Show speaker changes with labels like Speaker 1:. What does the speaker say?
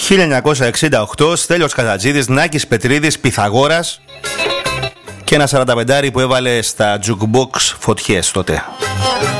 Speaker 1: 1968, Στέλιος Κατατζίδης, Νάκης Πετρίδης, Πυθαγόρας και ένα 45 που έβαλε στα jukebox φωτιές τότε.